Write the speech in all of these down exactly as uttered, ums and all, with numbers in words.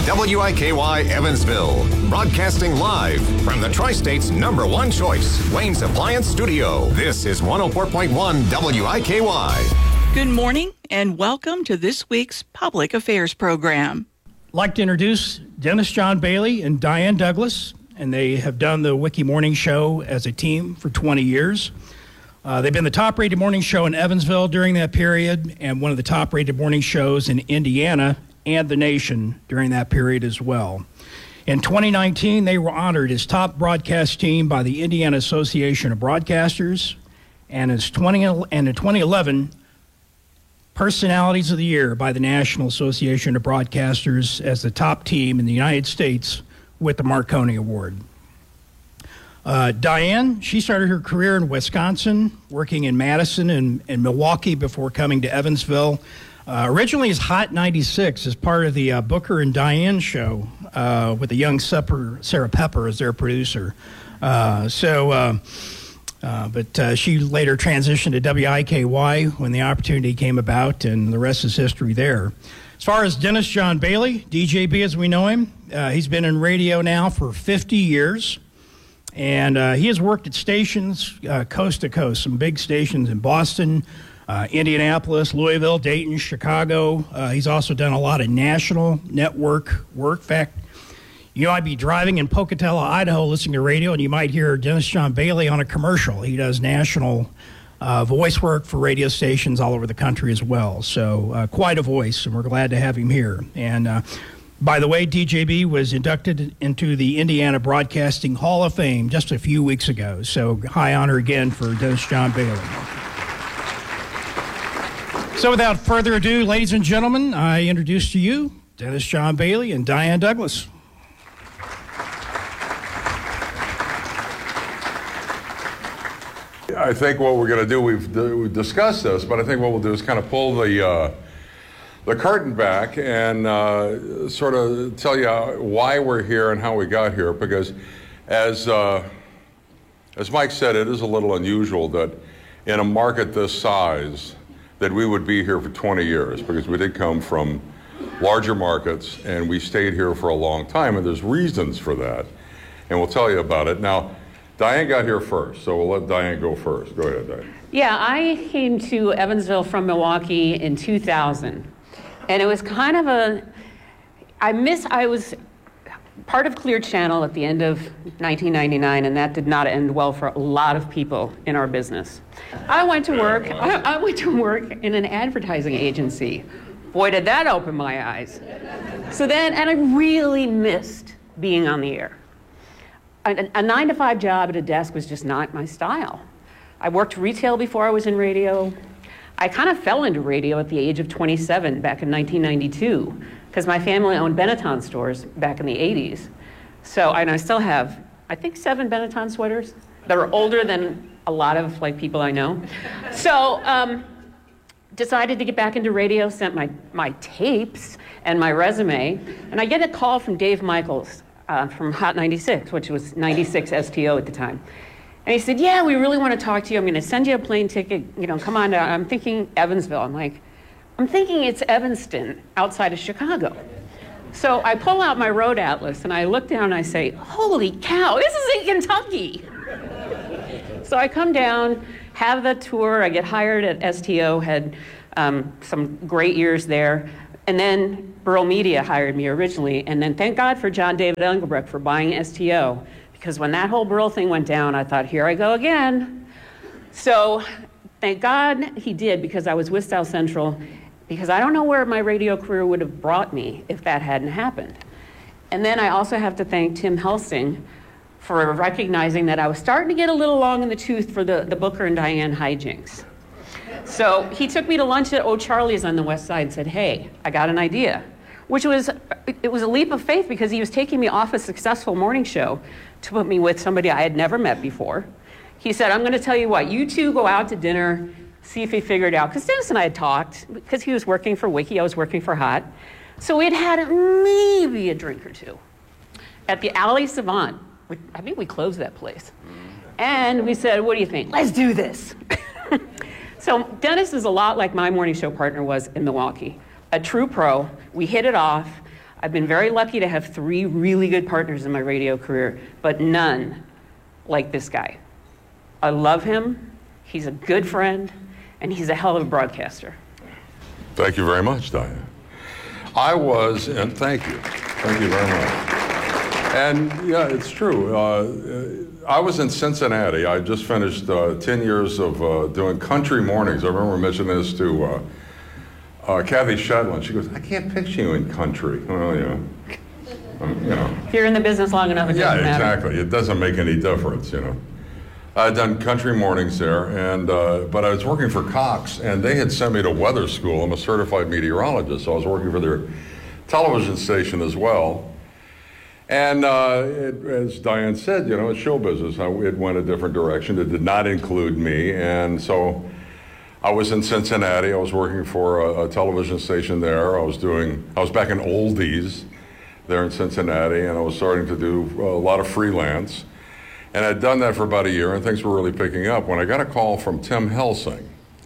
W I K Y Evansville, broadcasting live from the Tri-State's number one choice, Wayne's Appliance Studio. This is one oh four point one W I K Y. Good morning and welcome to this week's Public Affairs program. I'd like to introduce Dennis John Bailey and Diane Douglas, and they have done the Wiki Morning Show as a team for twenty years. Uh, they've been the top-rated morning show in Evansville during that period and one of the top-rated morning shows in Indiana and the nation during that period as well. In twenty nineteen, they were honored as top broadcast team by the Indiana Association of Broadcasters, and as twenty and in twenty eleven, Personalities of the Year by the National Association of Broadcasters as the top team in the United States with the Marconi Award. Uh, Diane, she started her career in Wisconsin, working in Madison and, and Milwaukee before coming to Evansville. Uh, originally as Hot ninety-six as part of the uh, Booker and Diane show uh, with the young Supper, Sarah Pepper as their producer. Uh, so, uh, uh, but uh, she later transitioned to W I K Y when the opportunity came about, and the rest is history there. As far as Dennis John Bailey, D J B as we know him, uh, he's been in radio now for fifty years. And uh, he has worked at stations uh, coast to coast, some big stations in Boston, uh, Indianapolis, Louisville, Dayton, Chicago. Uh, he's also done a lot of national network work. In fact, you might be driving in Pocatello, Idaho, listening to radio, and you might hear Dennis John Bailey on a commercial. He does national uh, voice work for radio stations all over the country as well. So uh, quite a voice, and we're glad to have him here. And uh, by the way, D J B was inducted into the Indiana Broadcasting Hall of Fame just a few weeks ago. So high honor again for Dennis John Bailey. So without further ado, ladies and gentlemen, I introduce to you Dennis John Bailey and Diane Douglas. I think what we're going to do, we've, we've discussed this, but I think what we'll do is kind of pull the uh, the curtain back and uh, sort of tell you why we're here and how we got here, because as uh, as Mike said, it is a little unusual that in a market this size that we would be here for twenty years, because we did come from larger markets and we stayed here for a long time, and there's reasons for that, and we'll tell you about it. Now, Diane got here first, so we'll let Diane go first. Go ahead, Diane. Yeah, I came to Evansville from Milwaukee in two thousand. And it was kind of a, I miss, I was part of Clear Channel at the end of nineteen ninety-nine, and that did not end well for a lot of people in our business. I went to work, I, I went to work in an advertising agency. Boy, did that open my eyes. So then, and I really missed being on the air. A, a nine to five job at a desk was just not my style. I worked retail before I was in radio. I kind of fell into radio at the age of twenty-seven back in nineteen ninety-two, because my family owned Benetton stores back in the eighties. So, and I still have, I think, seven Benetton sweaters that are older than a lot of like people I know. So, um, decided to get back into radio, sent my, my tapes and my resume, and I get a call from Dave Michaels uh, from Hot ninety-six, which was ninety-six S T O at the time. And he said, yeah, we really want to talk to you. I'm going to send you a plane ticket. You know, come on down. I'm thinking Evansville. I'm like, I'm thinking it's Evanston outside of Chicago. So I pull out my road atlas and I look down and I say, holy cow, this is in Kentucky. So I come down, have the tour. I get hired at S T O, had um, some great years there. And then Burl Media hired me originally. And then thank God for John David Engelbrecht for buying S T O. Because when that whole Burl thing went down, I thought, here I go again. So thank God he did, because I was with South Central, because I don't know where my radio career would have brought me if that hadn't happened. And then I also have to thank Tim Helsing for recognizing that I was starting to get a little long in the tooth for the, the Booker and Diane hijinks. So he took me to lunch at O'Charlie's on the West Side and said, hey, I got an idea. Which was, it was a leap of faith, because he was taking me off a successful morning show to put me with somebody I had never met before. He said, I'm going to tell you what, you two go out to dinner, see if he figured it out. Because Dennis and I had talked, because he was working for Wiki, I was working for Hot. So we'd had maybe a drink or two at the Alley Savant. I think we closed that place. And we said, what do you think? Let's do this. So Dennis is a lot like my morning show partner was in Milwaukee. A true pro. We hit it off. I've been very lucky to have three really good partners in my radio career, but none like this guy. I love him, he's a good friend, and he's a hell of a broadcaster. Thank you very much, Diane. I was, and thank you, thank you very much. And yeah, it's true. Uh, I was in Cincinnati. I just finished uh, ten years of uh, doing country mornings. I remember mentioning this to uh, uh, Kathy Shedlin. She goes, I can't picture you in country. Well, yeah. Um, you know. If you're in the business long enough, it yeah, doesn't matter. exactly. It doesn't make any difference, you know. I'd done country mornings there, and uh, but I was working for Cox, and they had sent me to weather school. I'm a certified meteorologist, so I was working for their television station as well. And uh, it, as Diane said, you know, it's show business. It went a different direction. It did not include me, and so I was in Cincinnati. I was working for a, a television station there. I was doing, I was back in oldies there in Cincinnati, and I was starting to do a lot of freelance. And I'd done that for about a year, and things were really picking up when I got a call from Tim Helsing.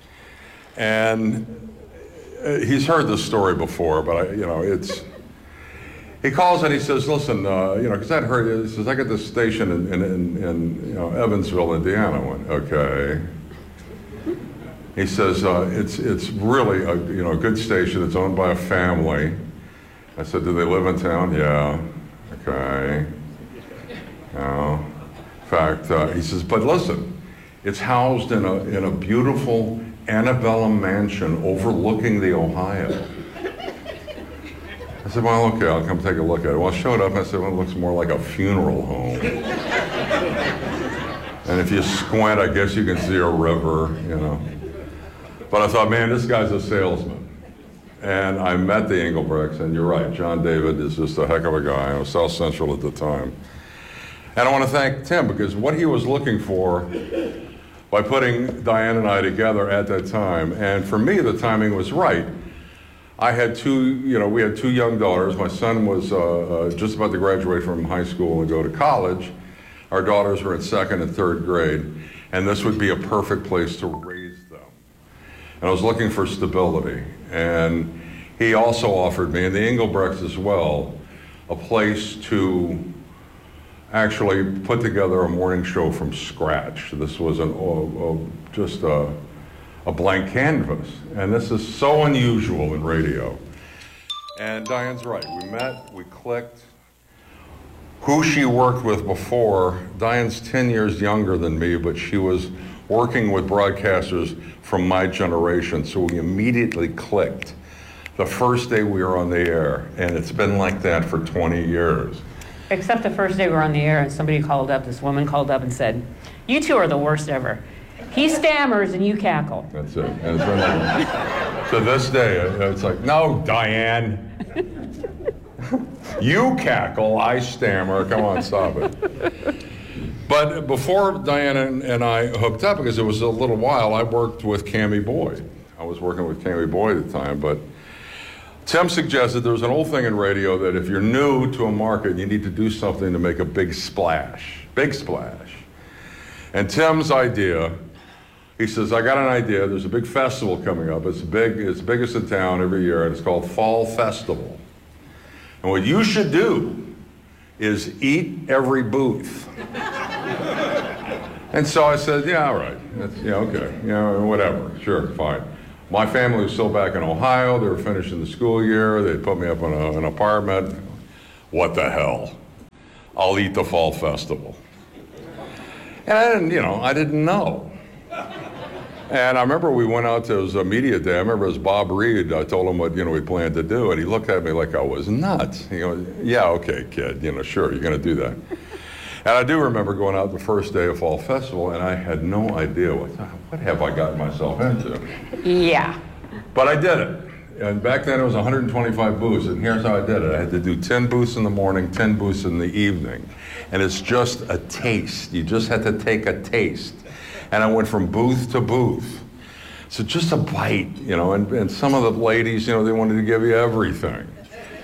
And he's heard this story before, but I, you know, it's, he calls and he says, listen, uh, you know, because I'd heard, he says, I got this station in, in, in, in you know, Evansville, Indiana. I went, okay. He says, uh, it's, it's really a, you know, a good station. It's owned by a family. I said, do they live in town? Yeah. Okay. No. In fact, uh, he says, but listen, it's housed in a, in a beautiful antebellum mansion overlooking the Ohio. I said, well, okay, I'll come take a look at it. Well, I showed up and I said, well, it looks more like a funeral home. And if you squint, I guess you can see a river, you know. But I thought, man, this guy's a salesman. And I met the Engelbrechts, and you're right, John David is just a heck of a guy. I was South Central at the time. And I want to thank Tim, because what he was looking for by putting Diane and I together at that time, and for me, the timing was right. I had two, you know, we had two young daughters. My son was uh, uh, just about to graduate from high school and go to college. Our daughters were in second and third grade, and this would be a perfect place to raise them. And I was looking for stability, and he also offered me, and the Engelbrechts as well, a place to actually put together a morning show from scratch. This was an, uh, uh, just a, a blank canvas. And this is so unusual in radio. And Diane's right, we met, we clicked. Who she worked with before, Diane's ten years younger than me, but she was working with broadcasters from my generation, so we immediately clicked the first day we were on the air, and it's been like that for twenty years. Except the first day we were on the air and somebody called up, this woman called up and said, you two are the worst ever. He stammers and you cackle. That's it. And it's been like, to this day, it's like, no, Diane. You cackle, I stammer. Come on, stop it. But before Diane and, and I hooked up, because it was a little while, I worked with Cammie Boyd. I was working with Cammie Boyd at the time, but Tim suggested there's an old thing in radio that if you're new to a market, you need to do something to make a big splash, big splash. And Tim's idea, he says, I got an idea. There's a big festival coming up. It's big, it's biggest in town every year, and it's called Fall Festival. And what you should do is eat every booth. And so I said, yeah, all right. That's, yeah, okay. Yeah, whatever. Sure, fine. My family was still back in Ohio. They were finishing the school year. They put me up in a, an apartment. What the hell? I'll eat the Fall Festival. And I didn't, you know, I didn't know. And I remember we went out to, it was a media day. I remember it was Bob Reed. I told him what, you know, we planned to do. And he looked at me like I was nuts. He goes, yeah, okay, kid. You know, sure, you're going to do that. And I do remember going out the first day of Fall Festival, and I had no idea what, what have I gotten myself into. Yeah. But I did it. And back then it was one hundred twenty-five booths, and here's how I did it. I had to do ten booths in the morning, ten booths in the evening. And it's just a taste. You just had to take a taste. And I went from booth to booth. So just a bite, you know, and, and some of the ladies, you know, they wanted to give you everything.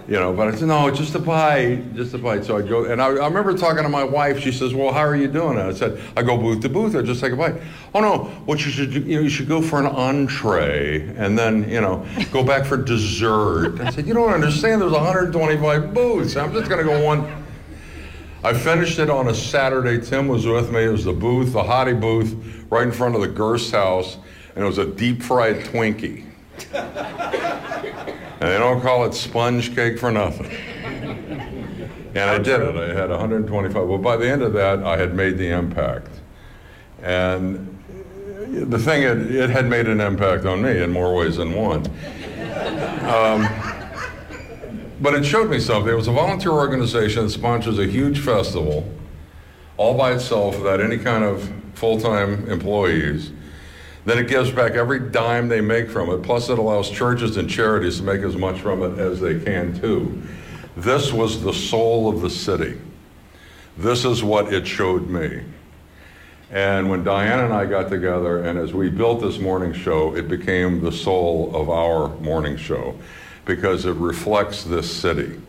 You know, but I said, no, just a bite, just a bite. So I'd go, and I, I remember talking to my wife. She says, well, how are you doing? And I said, I go booth to booth. I just take a bite. Oh no, what you should do, you know, you should go for an entree, and then, you know, go back for dessert. I said, you don't understand. There's one hundred twenty-five booths. I'm just going to go one. I finished it on a Saturday. Tim was with me. It was the booth, the hottie booth, right in front of the Gerst house, and it was a deep fried Twinkie. And they don't call it sponge cake for nothing. And I did it. I had one hundred twenty-five. Well, by the end of that, I had made the impact. And the thing, it, it had made an impact on me in more ways than one. Um, but it showed me something. It was a volunteer organization that sponsors a huge festival all by itself without any kind of full-time employees. Then it gives back every dime they make from it, plus it allows churches and charities to make as much from it as they can too. This was the soul of the city. This is what it showed me. And when Diane and I got together, and as we built this morning show, it became the soul of our morning show because it reflects this city.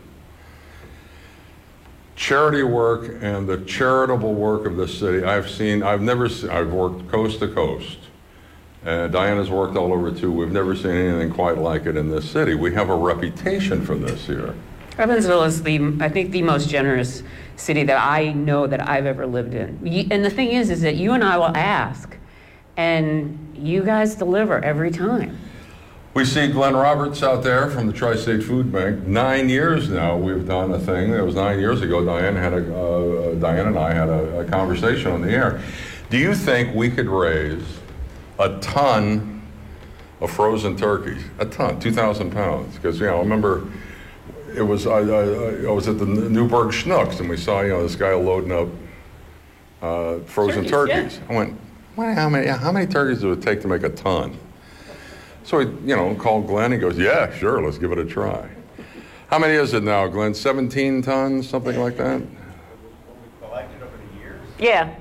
Charity work and the charitable work of this city, I've seen, I've never seen, I've worked coast to coast. And Diana's worked all over too. We've never seen anything quite like it in this city. We have a reputation for this here. Evansville is the, I think, the most generous city that I know that I've ever lived in. And the thing is, is that you and I will ask, and you guys deliver every time. We see Glenn Roberts out there from the Tri-State Food Bank. Nine years now we've done a thing. It was nine years ago. Diane had a, uh, Diane and I had a, a conversation on the air. Do you think we could raise a ton of frozen turkeys, a ton, two thousand pounds? Because, you know, I remember it was, I, I, I was at the Newburgh Schnucks, and we saw, you know, this guy loading up uh, frozen turkeys. turkeys. Yeah. I went, well, how many, how many turkeys would it take to make a ton? So he, you know, called Glenn. He goes, yeah, sure, let's give it a try. How many is it now, Glenn? seventeen tons, something like that? What we collected over the years? Yeah.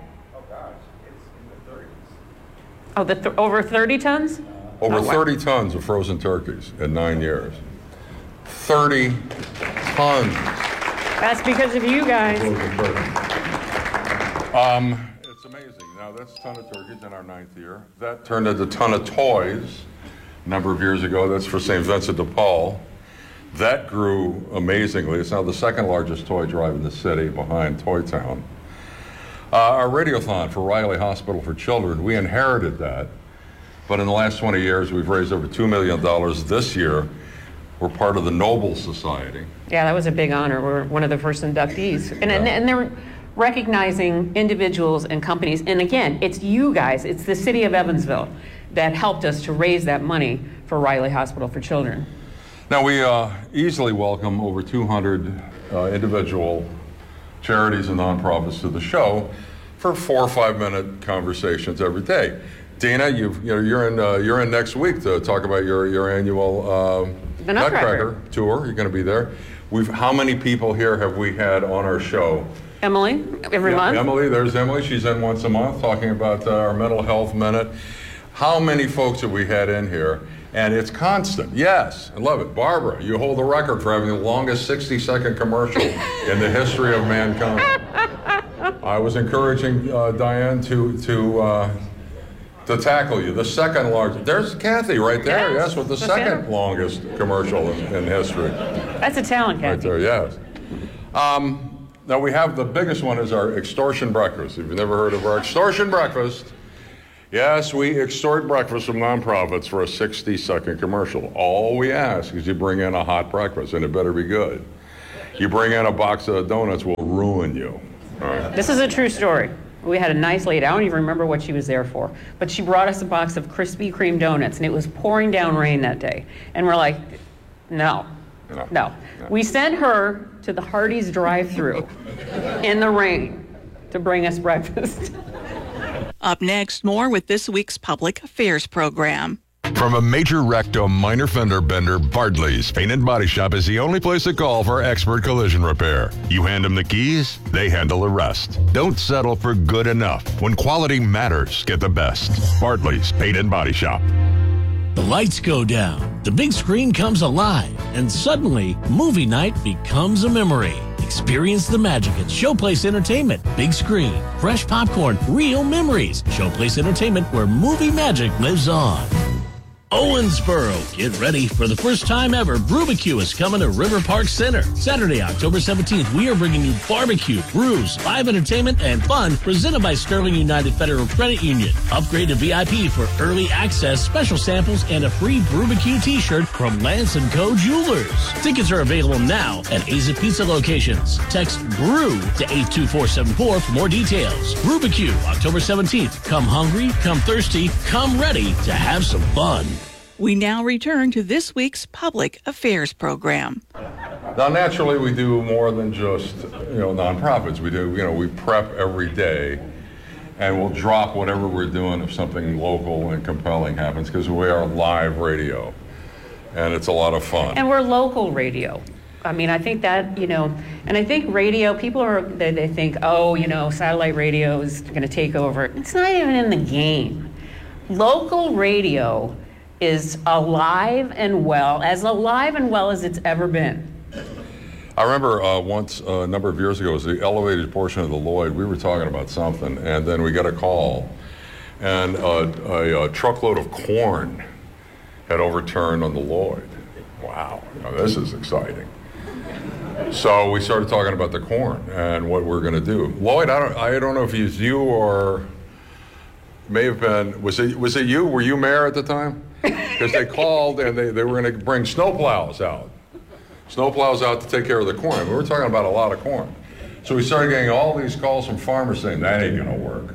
Oh, the Oh, the th- over thirty tons? Over Oh, wow. thirty tons of frozen turkeys in nine years. thirty tons. That's because of you guys. Frozen turkeys. Um, it's amazing. Now, that's a ton of turkeys in our ninth year. That turned into a ton of toys a number of years ago. That's for Saint Vincent de Paul. That grew amazingly. It's now the second largest toy drive in the city behind Toy Town. Uh, our radiothon for Riley Hospital for Children, we inherited that. But in the last twenty years, we've raised over two million dollars. This year, we're part of the Nobel Society. Yeah, that was a big honor. We're one of the first inductees. And, and, and they're recognizing individuals and companies. And again, it's you guys, it's the city of Evansville that helped us to raise that money for Riley Hospital for Children. Now, we uh, easily welcome over two hundred uh, individual charities and nonprofits to the show for four or five minute conversations every day. Dina, you've, you know, you're in uh, you're in next week to talk about your your annual uh, The Nutcracker. Nutcracker tour. You're going to be there. We've how many people here have we had on our show? Emily, every Yeah, month? Emily, there's Emily. She's in once a month talking about uh, our mental health minute. How many folks have we had in here? And it's constant. Yes, I love it. Barbara, you hold the record for having the longest sixty second commercial in the history of mankind. I was encouraging uh, Diane to to uh, to tackle you. The second largest. There's Kathy right there. Yes, Yes, with the that's second it. longest commercial in, in history. That's a talent, Right Kathy. there, yes. Um, now we have the biggest one is our extortion breakfast. If you've never heard of our extortion breakfast, yes, we extort breakfast from nonprofits for a sixty second commercial. All we ask is you bring in a hot breakfast, and it better be good. You bring in a box of donuts, will ruin you. All right. This is a true story. We had a nice lady, I don't even remember what she was there for, but she brought us a box of Krispy Kreme donuts, and it was pouring down rain that day. And we're like, no, No. no. We sent her to the Hardee's drive-thru in the rain to bring us breakfast. Up next, more with this week's Public Affairs program. From a major wreck to a minor fender bender, Bardley's Paint and Body Shop is the only place to call for expert collision repair. You hand them the keys, they handle the rest. Don't settle for good enough. When quality matters, get the best. Bardley's Paint and Body Shop. The lights go down, the big screen comes alive, and suddenly, movie night becomes a memory. Experience the magic at Showplace Entertainment. Big screen, fresh popcorn, real memories. Showplace Entertainment, where movie magic lives on. Owensboro, get ready for the first time ever. Brewbecue is coming to River Park Center. Saturday, October seventeenth, we are bringing you barbecue, brews, live entertainment, and fun presented by Sterling United Federal Credit Union. Upgrade to V I P for early access, special samples, and a free Brewbecue t-shirt from Lance and Co. Jewelers. Tickets are available now at Aza Pizza locations. Text BREW to eight two four seven four for more details. Brewbecue, October seventeenth. Come hungry, come thirsty, come ready to have some fun. We now return to this week's Public Affairs program. Now, naturally, we do more than just, you know, nonprofits. We do, you know, we prep every day, and we'll drop whatever we're doing if something local and compelling happens, because we are live radio, and it's a lot of fun. And we're local radio. I mean, I think that, you know, and I think radio, people are, they, they think, oh, you know, satellite radio is going to take over. It's not even in the game. Local radio is alive and well, as alive and well as it's ever been. I remember uh, once, uh, a number of years ago, it was the elevated portion of the Lloyd, we were talking about something, and then we got a call, and uh, a, a truckload of corn had overturned on the Lloyd. Wow, now this is exciting. So we started talking about the corn and what we're gonna do. Lloyd, I don't, I don't know if it's you or may have been, was it, was it you? Were you mayor at the time? Because they called and they, they were going to bring snowplows out. Snowplows out to take care of the corn. We were talking about a lot of corn. So we started getting all these calls from farmers saying, that ain't going to work.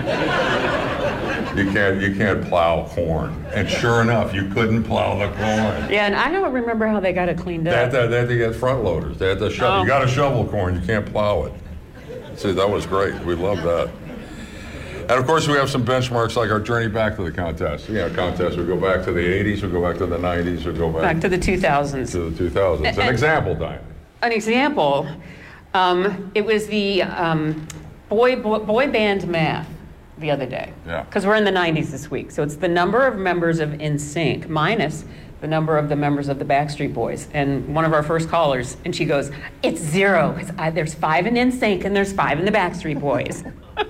You can't, you can't plow corn. And sure enough, you couldn't plow the corn. Yeah, and I don't remember how they got it cleaned They up. had to, they had to get front loaders. They had to shovel. Oh. You got to shovel corn. You can't plow it. See, that was great. We loved that. And of course, we have some benchmarks like our journey back to the contest. You know, contest, we go back to the eighties, we go back to the nineties, we go back, Back to the two thousands. to the two thousands. An And- example, Diane. An example, um, it was the um, boy, boy boy band math the other day. Yeah. Because we're in the nineties this week. So it's the number of members of N Sync minus the number of the members of the Backstreet Boys. And one of our first callers, and she goes, it's zero, because there's five in N Sync and there's five in the Backstreet Boys.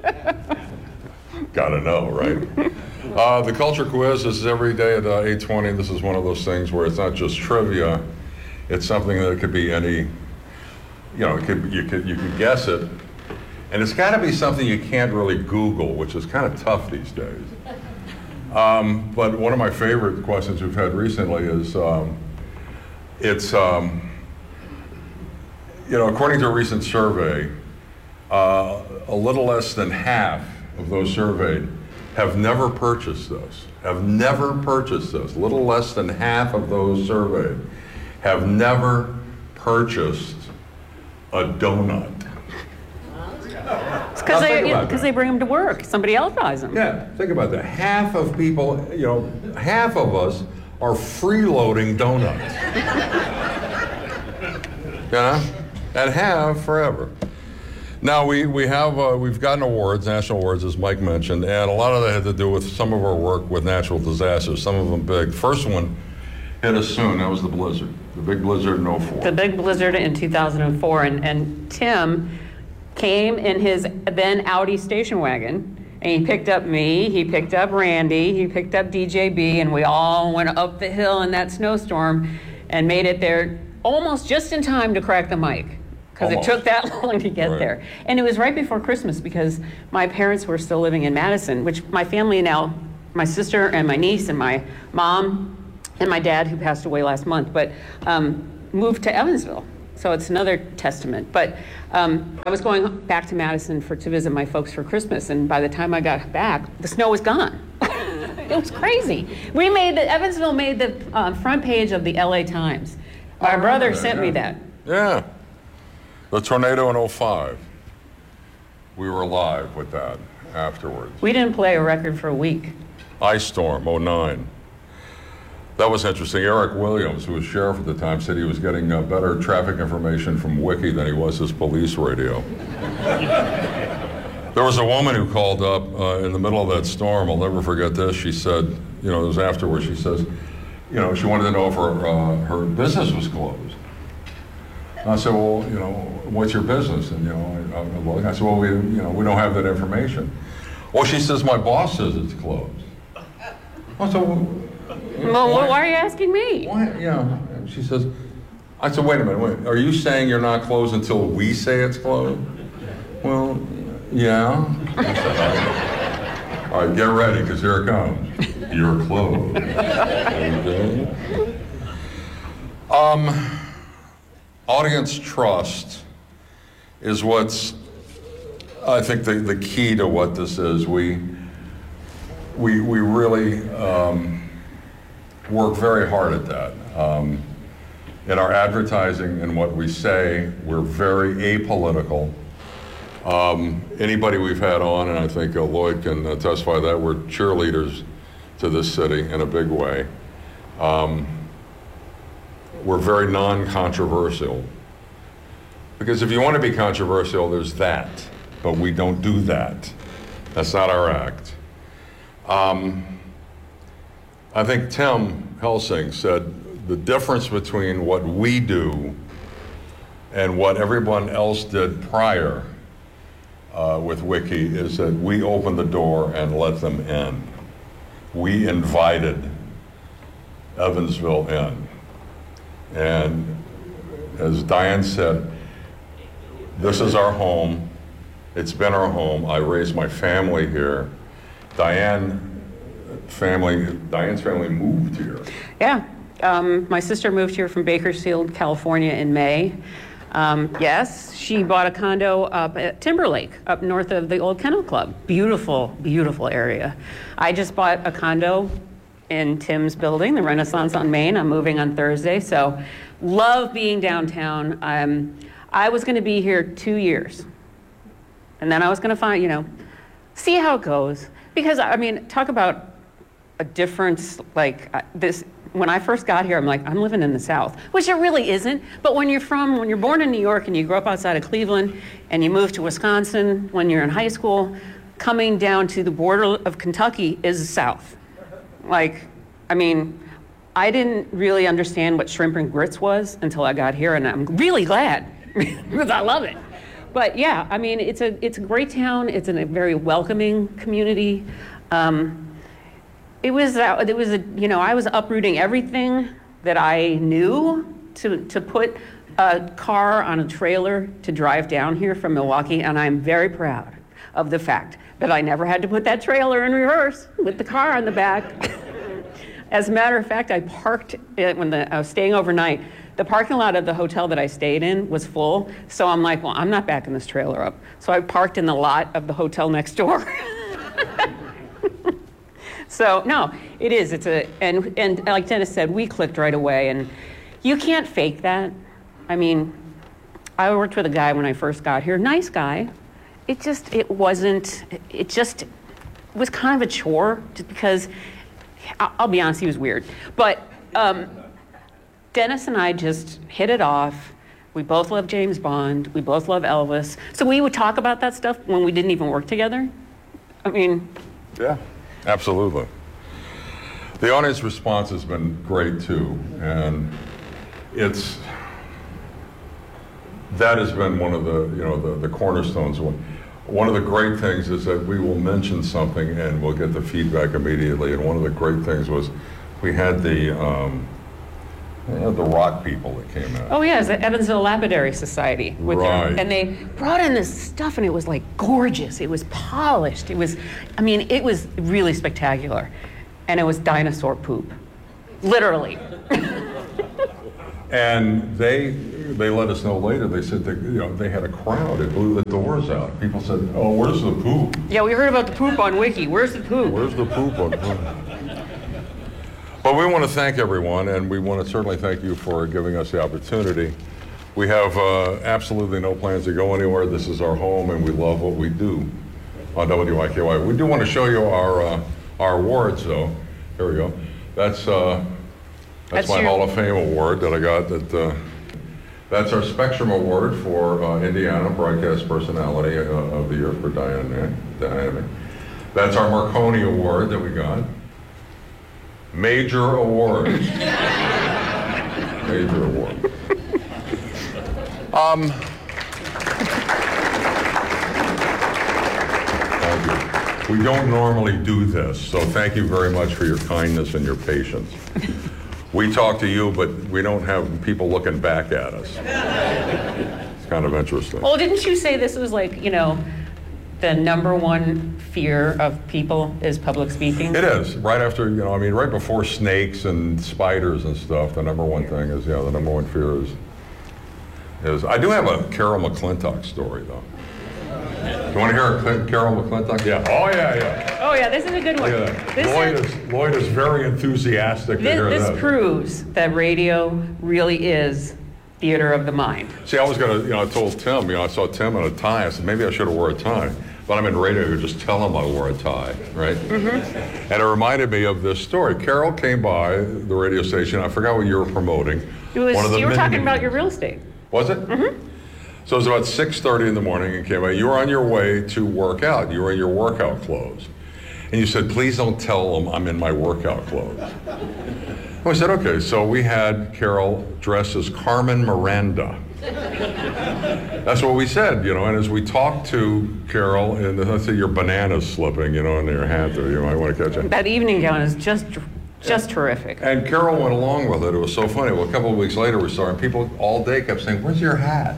Gotta know, right? uh, the culture quiz is every day at uh, eight twenty. This is one of those things where it's not just trivia. It's something that could be any, you know, it could, you could you can guess it. And it's got to be something you can't really Google, which is kind of tough these days. Um, but one of my favorite questions we've had recently is, um, it's, um, you know, according to a recent survey, uh, a little less than half of those surveyed have never purchased this, have never purchased this. A little less than half of those surveyed have never purchased a donut. It's because Now, they, think you know, about 'cause that. they bring them to work. Somebody else buys them. Yeah, think about that. Half of people, you know, half of us are freeloading donuts. You know? And have forever. Now, we, we have, uh, we've gotten awards, national awards, as Mike mentioned, and a lot of that had to do with some of our work with natural disasters, some of them big. First one hit us soon, that was the blizzard, the big blizzard in oh four. The big blizzard in two thousand four, and, and Tim came in his then Audi station wagon, and he picked up me, he picked up Randy, he picked up D J B, and we all went up the hill in that snowstorm and made it there almost just in time to crack the mic. Because it took that long to get Right. there. And it was right before Christmas because my parents were still living in Madison, which my family now, my sister and my niece and my mom and my dad, who passed away last month, but um, moved to Evansville. So it's another testament. But um, I was going back to Madison for to visit my folks for Christmas, and by the time I got back, the snow was gone. It was crazy. We made the, Evansville made the uh, front page of the L A Times. My brother that, sent yeah. me that. Yeah. The tornado in oh five. We were live with that afterwards. We didn't play a record for a week. Ice Storm, oh nine. That was interesting. Eric Williams, who was sheriff at the time, said he was getting uh, better traffic information from Wiki than he was his police radio. There was a woman who called up uh, in the middle of that storm. I'll never forget this. She said, you know, it was afterwards. She says, you know, she wanted to know if her, uh, her business was closed. And I said, well, you know, what's your business? And, you know, I, I, I said, well, we, you know, we don't have that information. Well, she says, my boss says it's closed. I said, well, well why, why are you asking me? Why, yeah. She says, I said, wait a minute, wait. Are you saying you're not closed until we say it's closed? Well, yeah. I said, all right, get ready, because here it comes. You're closed. Okay. Um, audience trust is what's, I think, the, the key to what this is. We, we, we really um, work very hard at that. Um, in our advertising and what we say, we're very apolitical. Um, anybody we've had on, and I think uh, Lloyd can uh, testify that, we're cheerleaders to this city in a big way. Um, we're very non-controversial. Because if you want to be controversial, there's that. But we don't do that. That's not our act. Um, I think Tim Helsing said the difference between what we do and what everyone else did prior uh, with Wiki is that we opened the door and let them in. We invited Evansville in. And as Diane said, this is our home. It's been our home. I raised my family here. Diane family, Diane's family moved here. Yeah. Um, my sister moved here from Bakersfield, California in May. Um, yes, she bought a condo up at Timberlake, up north of the old Kennel Club. Beautiful, beautiful area. I just bought a condo in Tim's building, the Renaissance on Main. I'm moving on Thursday, so love being downtown. Um, I was gonna be here two years. And then I was gonna find, you know, see how it goes. Because, I mean, talk about a difference, like uh, this, when I first got here, I'm like, I'm living in the South, which it really isn't. But when you're from, when you're born in New York and you grew up outside of Cleveland and you move to Wisconsin when you're in high school, coming down to the border of Kentucky is the South. Like, I mean, I didn't really understand what shrimp and grits was until I got here, and I'm really glad because I love it. But yeah, I mean, it's a it's a great town. It's in a very welcoming community. Um, it was uh, it was a you know I was uprooting everything that I knew to to put a car on a trailer to drive down here from Milwaukee, and I'm very proud of the fact that I never had to put that trailer in reverse with the car on the back. As a matter of fact, I parked it when the, I was staying overnight. The parking lot of the hotel that I stayed in was full, so I'm like, well, I'm not backing this trailer up. So I parked in the lot of the hotel next door. So no, it is. It's a and and like Dennis said, we clicked right away, and you can't fake that. I mean, I worked with a guy when I first got here, nice guy. It just it wasn't. It just it was kind of a chore, just because. I'll be honest, he was weird, but. Um, Dennis and I just hit it off. We both love James Bond. We both love Elvis. So we would talk about that stuff when we didn't even work together. I mean... Yeah, absolutely. The audience response has been great, too. And it's... That has been one of the, you know, the, the cornerstones. One of the great things is that we will mention something and we'll get the feedback immediately. And one of the great things was we had the... Um, You know, the rock people that came out. Oh yeah, it's the Evansville Lapidary Society. With right. Their, and they brought in this stuff, and it was like gorgeous. It was polished. It was, I mean, it was really spectacular. And it was dinosaur poop, literally. And they they let us know later. They said that, you know, they had a crowd. It blew the doors out. People said, "Oh, where's the poop?" Yeah, we heard about the poop on Wiki. Where's the poop? Where's the poop on poop? But we want to thank everyone, and we want to certainly thank you for giving us the opportunity. We have uh, absolutely no plans to go anywhere. This is our home, and we love what we do on W I K Y. We do want to show you our uh, our awards, though. Here we go. That's uh, that's, that's my your... Hall of Fame award that I got. That uh, That's our Spectrum Award for uh, Indiana Broadcast Personality uh, of the Year for Diane Diane. That's our Marconi Award that we got. Major awards. Major award. Um, thank you. We don't normally do this, so thank you very much for your kindness and your patience. We talk to you, but we don't have people looking back at us. It's kind of interesting. Well, didn't you say this was like, you know, the number one fear of people is public speaking? It is. Right after, you know, I mean, right before snakes and spiders and stuff, the number one thing is, yeah, the number one fear is, is I do have a Carol McClintock story, though. You want to hear a Carol McClintock? Yeah. Oh, yeah, yeah. Oh, yeah, this is a good one. Look at that. This Lloyd, is, is, Lloyd is very enthusiastic to this, hear this that. proves that radio really is theater of the mind. See, I was going to, you know, I told Tim, you know, I saw Tim in a tie. I said, maybe I should have wore a tie. But I'm in radio, you just tell him I wore a tie, right? Mm-hmm. And it reminded me of this story. Carol came by the radio station. I forgot what you were promoting. It was, One of the you were talking many, about your real estate. Was it? Mm-hmm. So it was about six thirty in the morning and came by. You were on your way to work out. You were in your workout clothes. And you said, please don't tell them I'm in my workout clothes. And we said, okay. So we had Carol dressed as Carmen Miranda. That's what we said, you know, and as we talked to Carol, and let's say your banana's slipping, you know, in your hat there, you might want to catch it. That evening gown is just just terrific. And Carol went along with it. It was so funny. Well, a couple of weeks later, we saw, and people all day kept saying, where's your hat?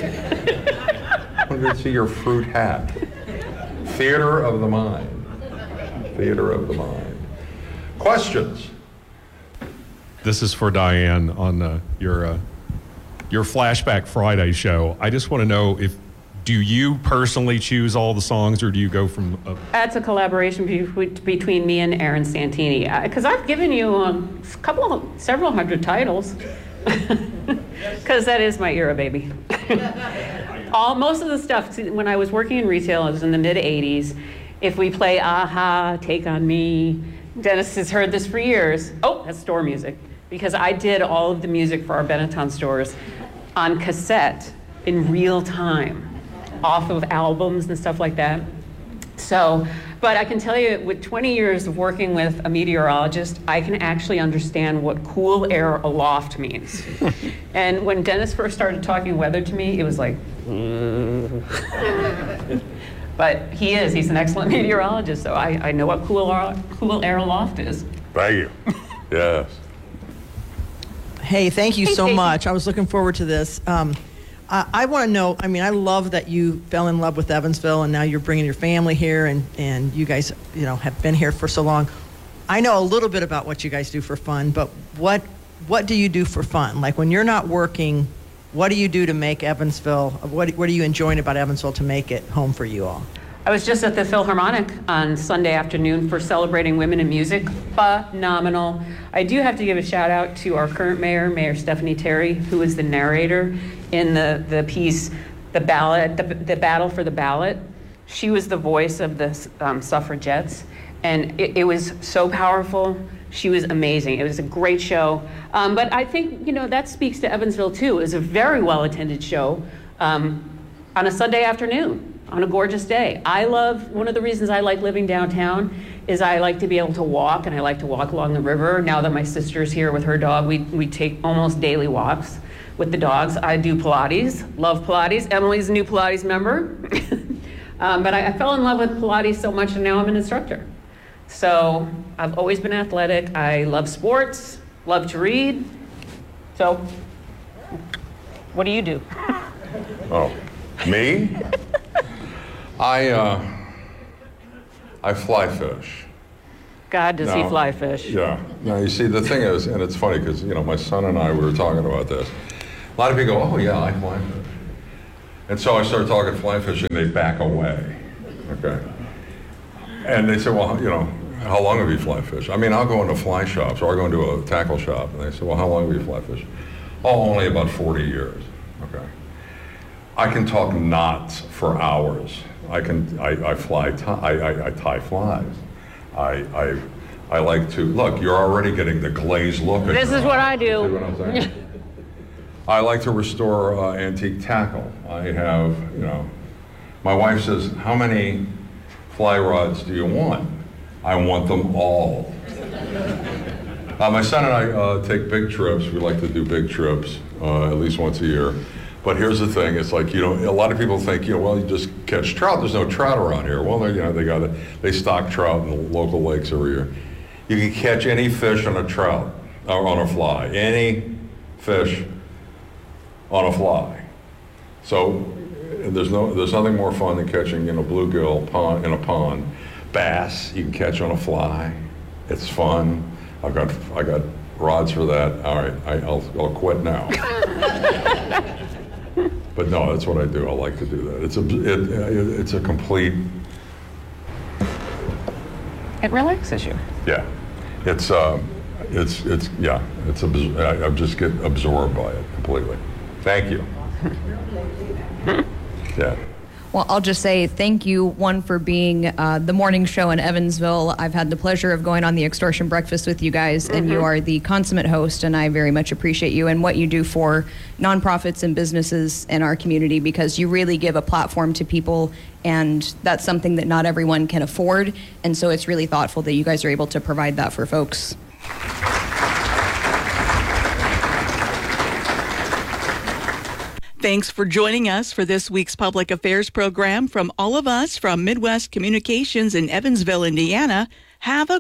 I wanted to see your fruit hat. Theater of the mind. Theater of the mind. Questions? This is for Diane on uh, your uh, your Flashback Friday show. I just want to know if, do you personally choose all the songs, or do you go from? A- That's a collaboration be- between me and Aaron Santini. Because I've given you um, a couple, of, several hundred titles. Because that is my era, baby. all most of the stuff. When I was working in retail, it was in the mid eighties. If we play Aha, Take on Me, Dennis has heard this for years. Oh, that's store music. Because I did all of the music for our Benetton stores on cassette in real time, off of albums and stuff like that. So, but I can tell you, with twenty years of working with a meteorologist, I can actually understand what cool air aloft means. And when Dennis first started talking weather to me, it was like, but he is, he's an excellent meteorologist, so I, I know what cool air, cool air aloft is. Thank you. Yes. Hey, thank you Hey, so Stacey. much. I was looking forward to this. Um, I, I want to know, I mean, I love that you fell in love with Evansville, and now you're bringing your family here, and, and you guys, you know, have been here for so long. I know a little bit about what you guys do for fun, but what what do you do for fun? Like, when you're not working, what do you do to make Evansville, what, what are you enjoying about Evansville to make it home for you all? I was just at the Philharmonic on Sunday afternoon for celebrating women in music. Phenomenal. I do have to give a shout out to our current mayor, Mayor Stephanie Terry, who is the narrator in the, the piece, The Ballot, the, the Battle for the Ballot. She was the voice of the um, suffragettes, and it, it was so powerful. She was amazing. It was a great show. Um, but I think, you know, that speaks to Evansville too. It was a very well-attended show um, on a Sunday afternoon, on a gorgeous day. I love, one of the reasons I like living downtown is I like to be able to walk, and I like to walk along the river. Now that my sister's here with her dog, we, we take almost daily walks with the dogs. I do Pilates, love Pilates. Emily's a new Pilates member. um, but I, I fell in love with Pilates so much, and now I'm an instructor. So I've always been athletic. I love sports, love to read. So what do you do? Oh, me? I, uh, I fly fish. God, does he Now, fly fish? Yeah. Now, you see, the thing is, and it's funny because, you know, my son and I, we were talking about this. A lot of people go, oh, yeah, I fly fish. And so I started talking fly fishing, and they back away, okay? And they say, well, you know, how long have you fly fished? I mean, I'll go into fly shops, or I'll go into a tackle shop, and they say, well, how long have you fly fished? Oh, only about forty years, okay? I can talk knots for hours. I can, I, I fly, t- I, I, I tie flies. I, I, I like to, look, you're already getting the glazed look. This is what I do. See what I'm saying? I like to restore uh, antique tackle. I have, you know, my wife says, how many fly rods do you want? I want them all. uh, my son and I uh, take big trips. We like to do big trips uh, at least once a year. But here's the thing, it's like, you know, a lot of people think, you know, well, you just catch trout. There's no trout around here. Well, you know, they got it. They stock trout in the local lakes every year. You can catch any fish on a trout, or on a fly. Any fish on a fly. So there's no, there's nothing more fun than catching in a bluegill pond, in a pond. Bass, you can catch on a fly. It's fun. I've got, I got rods for that. All right, I, I'll, I'll quit now. But no, that's what I do. I like to do that. It's a, it, it's a complete. It relaxes you. Yeah, it's, um, it's, it's, yeah, it's, abs- I, I just get absorbed by it completely. Thank you. Yeah. Well, I'll just say thank you, one, for being uh, the morning show in Evansville. I've had the pleasure of going on the Extortion Breakfast with you guys, mm-hmm. and you are the consummate host, and I very much appreciate you and what you do for nonprofits and businesses in our community, because you really give a platform to people, and that's something that not everyone can afford, and so it's really thoughtful that you guys are able to provide that for folks. Thanks for joining us for this week's Public Affairs program. From all of us from Midwest Communications in Evansville, Indiana, have a